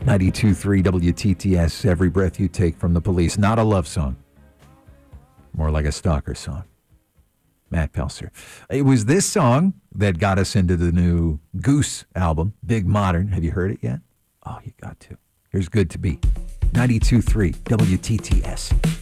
92.3 WTTS, Every Breath You Take from the Police. Not a love song. More like a stalker song. Matt Pelser. It was this song that got us into the new Goose album, Big Modern. Have you heard it yet? Oh, you got to. Here's Good to Be. 92.3 WTTS.